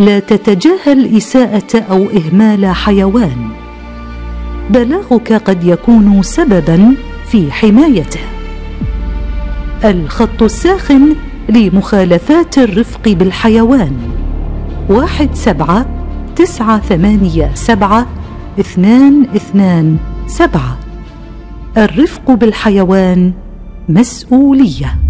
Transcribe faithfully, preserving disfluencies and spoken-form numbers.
لا تتجاهل إساءة أو إهمال حيوان. بلاغك قد يكون سبباً في حمايته. الخط الساخن لمخالفات الرفق بالحيوان: واحد سبعة تسعة ثمانية سبعة اثنان اثنان سبعة. الرفق بالحيوان مسؤولية.